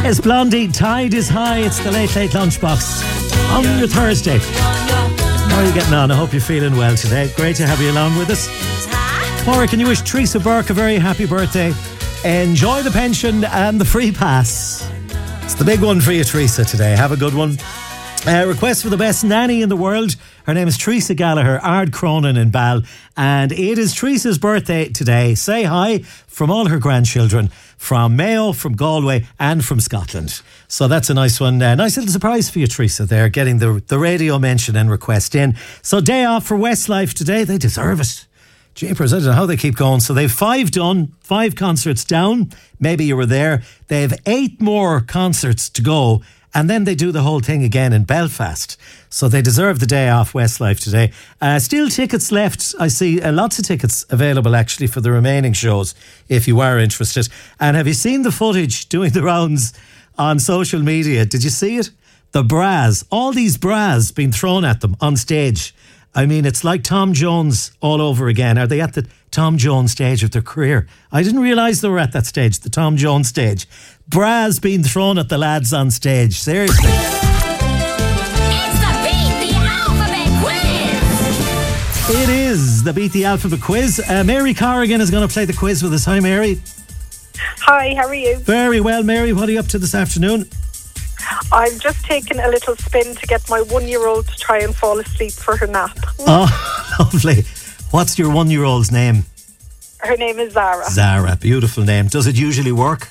It's Blondie, Tide is High. It's the Late Late Lunchbox on your Thursday. How are you getting on? I hope you're feeling well today. Great to have you along with us. Maura, can you wish Teresa Burke a very happy birthday? Enjoy the pension and the free pass. It's the big one for you, Teresa, today. Have a good one. Request for the best nanny in the world. Her name is Teresa Gallagher, Ard Cronin in Bal, and it is Teresa's birthday today. Say hi from all her grandchildren, from Mayo, from Galway and from Scotland. So that's a nice one. Nice little surprise for you, Teresa, there, getting the radio mention and request in. So day off for Westlife today. They deserve it. Jeepers, I don't know how they keep going. So they've 5 done, 5 concerts down. Maybe you were there. They have 8 more concerts to go. And then they do the whole thing again in Belfast. So they deserve the day off, Westlife, today. Still tickets left. I see lots of tickets available, actually, for the remaining shows, if you are interested. And have you seen the footage doing the rounds on social media? Did you see it? The bras. All these bras being thrown at them on stage. I mean, it's like Tom Jones all over again. Are they at the Tom Jones stage of their career? I didn't realise they were at that stage, the Tom Jones stage. Bras being thrown at the lads on stage. Seriously. It's the Beat the Alphabet Quiz! It is the Beat the Alphabet Quiz. Mary Corrigan is going to play the quiz with us. Hi, Mary. Hi, how are you? Very well, Mary. What are you up to this afternoon? I'm just taking a little spin to get my 1-year-old to try and fall asleep for her nap. Oh, lovely. What's your 1-year-old's name? Her name is Zara. Zara, beautiful name. Does it usually work?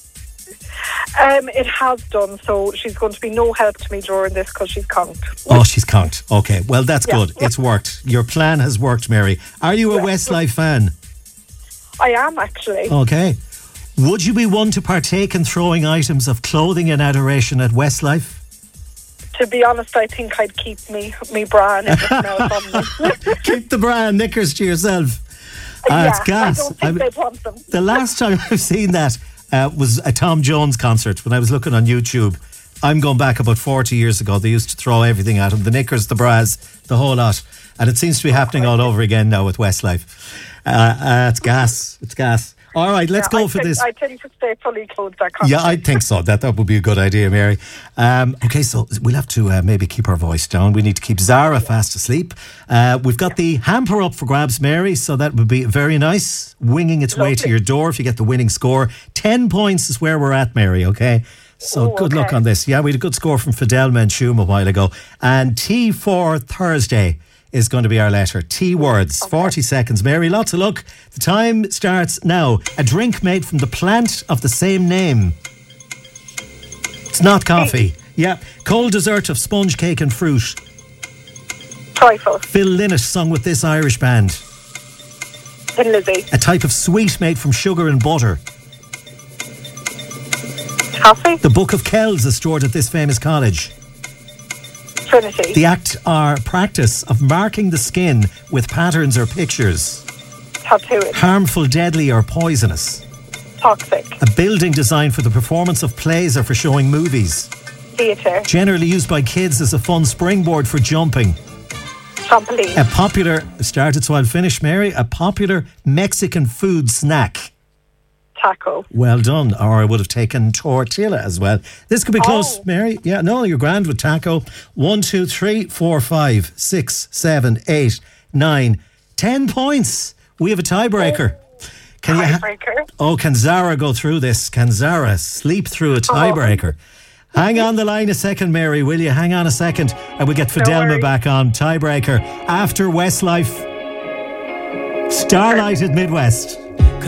It has done, so she's going to be no help to me during this because she's conked. Oh, she's conked. Okay, well, that's Yeah. good. It's worked. Your plan has worked, Mary. Are you a Westlife fan? I am, actually. Okay. Would you be one to partake in throwing items of clothing in adoration at Westlife? To be honest, I think I'd keep me bra and everything else on me. Keep the bra and knickers to yourself. It's gas. I don't think they'd want them. The last time I've seen that was a Tom Jones concert when I was looking on YouTube. I'm going back about 40 years ago. They used to throw everything at him. The knickers, the bras, the whole lot. And it seems to be happening all over again now with Westlife. It's gas. It's gas. All right, let's go for this. I tend to stay fully clothed at concert. Yeah, I think so. That would be a good idea, Mary. Okay, so we'll have to maybe keep our voice down. We need to keep Zara fast asleep. We've got the hamper up for grabs, Mary, so that would be very nice. Winging its way to your door if you get the winning score. 10 points is where we're at, Mary, okay? So good luck on this. Yeah, we had a good score from Fidelma and Shum a while ago. And T for Thursday is going to be our letter. T words, 40 seconds. Mary, lots of luck. The time starts now. A drink made from the plant of the same name. It's not coffee. Yeah. Cold dessert of sponge cake and fruit. Trifle. Phil Lynott sung with this Irish band. Thin Lizzy. A type of sweet made from sugar and butter. Coffee. The Book of Kells is stored at this famous college. Trinity. The act or practice of marking the skin with patterns or pictures. Tattooing. Harmful, deadly or poisonous. Toxic. A building designed for the performance of plays or for showing movies. Theatre. Generally used by kids as a fun springboard for jumping. Trampoline. A popular, started so I'll finish, Mary, a popular Mexican food snack. Taco. Well done. Or I would have taken tortilla as well. This could be close, Mary. Yeah, no, you're grand with taco. 1, 2, 3, 4, 5, 6, 7, 8, 9, 10 points. We have a tiebreaker. Can can Zara go through this? Can Zara sleep through a tiebreaker? Hang on the line a second, Mary, will you? Hang on a second and we'll get Fidelma back on. Tiebreaker after Westlife. Starlighted Midwest.